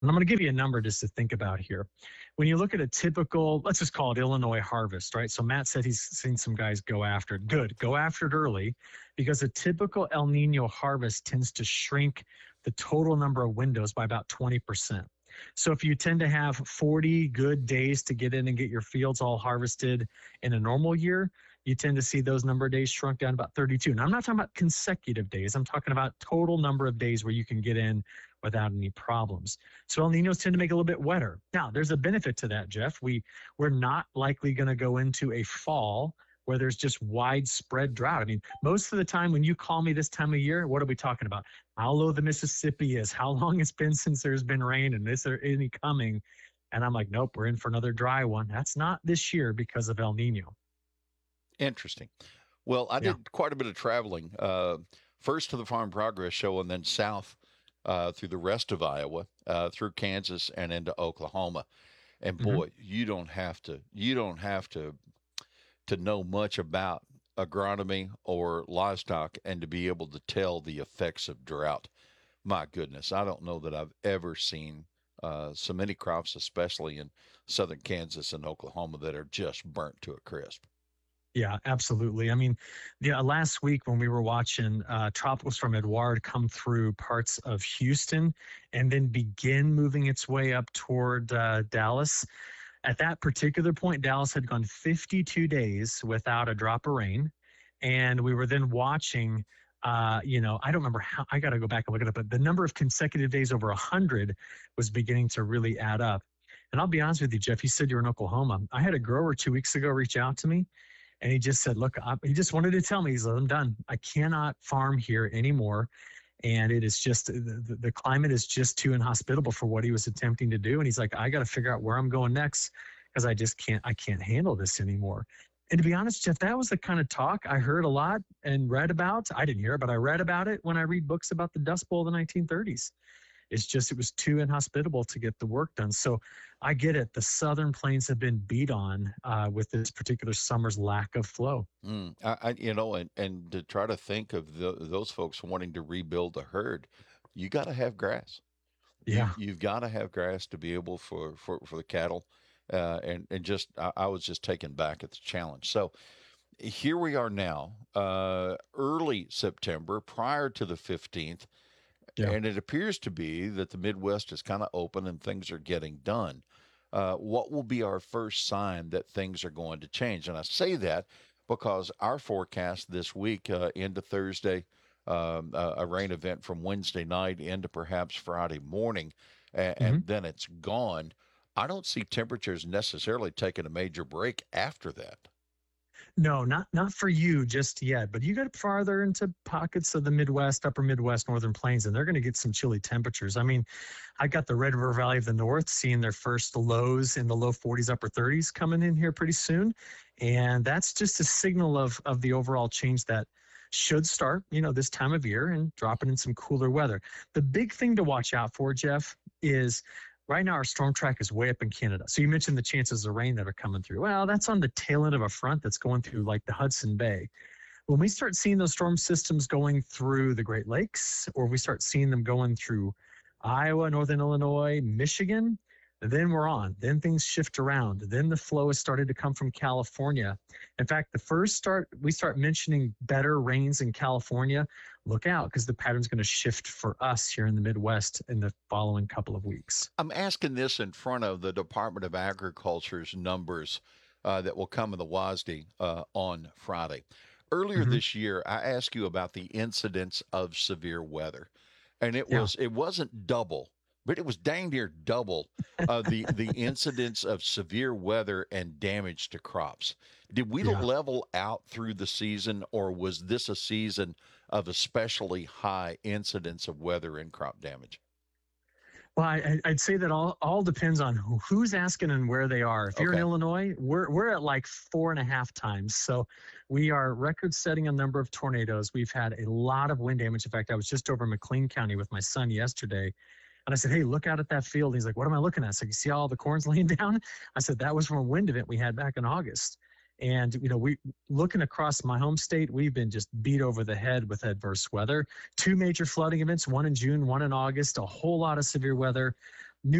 And I'm going to give you a number just to think about here. When you look at a typical, let's just call it Illinois harvest, right? So Matt said he's seen some guys go after it. Good. Go after it early because a typical El Nino harvest tends to shrink the total number of windows by about 20%. So if you tend to have 40 good days to get in and get your fields all harvested in a normal year, you tend to see those number of days shrunk down about 32. And I'm not talking about consecutive days. I'm talking about total number of days where you can get in without any problems. So El Ninos tend to make it a little bit wetter. Now, there's a benefit to that, Jeff. We're not likely going to go into a fall where there's just widespread drought. I mean, most of the time when you call me this time of year, what are we talking about? How low the Mississippi is, how long it's been since there's been rain, and is there any coming? And I'm like, nope, we're in for another dry one. That's not this year because of El Nino. Interesting. Well, I did quite a bit of traveling, first to the Farm Progress Show and then south through the rest of Iowa, through Kansas and into Oklahoma. And boy, you don't have to know much about agronomy or livestock and to be able to tell the effects of drought. My goodness, I don't know that I've ever seen so many crops, especially in southern Kansas and Oklahoma, that are just burnt to a crisp. Yeah, absolutely. I mean, last week when we were watching Tropicals from Edouard come through parts of Houston and then begin moving its way up toward Dallas, at that particular point, Dallas had gone 52 days without a drop of rain. And we were then watching, I don't remember how, I got to go back and look it up, but the number of consecutive days over 100 was beginning to really add up. And I'll be honest with you, Jeff, you said you were in Oklahoma. I had a grower 2 weeks ago reach out to me. And he just said, look, he just wanted to tell me, he said, I'm done. I cannot farm here anymore. And it is just, the climate is just too inhospitable for what he was attempting to do. And he's like, I got to figure out where I'm going next because I can't handle this anymore. And to be honest, Jeff, that was the kind of talk I heard a lot and read about. I didn't hear it, but I read about it when I read books about the Dust Bowl of the 1930s. It was too inhospitable to get the work done. So I get it. The Southern Plains have been beat on with this particular summer's lack of flow. And to try to think of those folks wanting to rebuild a herd, you got to have grass. Yeah. You've got to have grass to be able for the cattle. I was just taken back at the challenge. So here we are now, early September, prior to the 15th. Yeah. And it appears to be that the Midwest is kind of open and things are getting done. What will be our first sign that things are going to change? And I say that because our forecast this week into Thursday, a rain event from Wednesday night into perhaps Friday morning, and then it's gone. I don't see temperatures necessarily taking a major break after that. No, not for you just yet, but you get farther into pockets of the Midwest, upper Midwest, northern plains, and they're going to get some chilly temperatures. I mean, I got the Red River Valley of the North seeing their first lows in the low 40s, upper 30s coming in here pretty soon. And that's just a signal of the overall change that should start, this time of year and dropping in some cooler weather. The big thing to watch out for, Jeff, is right now, our storm track is way up in Canada. So you mentioned the chances of rain that are coming through. Well, that's on the tail end of a front that's going through like the Hudson Bay. When we start seeing those storm systems going through the Great Lakes, or we start seeing them going through Iowa, Northern Illinois, Michigan, then we're on. Then things shift around. Then the flow has started to come from California. In fact, we start mentioning better rains in California. Look out, because the pattern's going to shift for us here in the Midwest in the following couple of weeks. I'm asking this in front of the Department of Agriculture's numbers that will come in the WASDE on Friday. Earlier this year, I asked you about the incidence of severe weather, and it wasn't double, but it was dang near double the incidence of severe weather and damage to crops. Did we level out through the season, or was this a season of especially high incidence of weather and crop damage? Well, I'd say that all depends on who's asking and where they are. If you're in Illinois, we're at like 4.5 times. So we are record-setting a number of tornadoes. We've had a lot of wind damage. In fact, I was just over McLean County with my son yesterday, and I said, hey, look out at that field. He's like, what am I looking at? I said, you see all the corns laying down? I said, that was from a wind event we had back in August. And, we looking across my home state, we've been just beat over the head with adverse weather. 2 major flooding events, one in June, one in August, a whole lot of severe weather.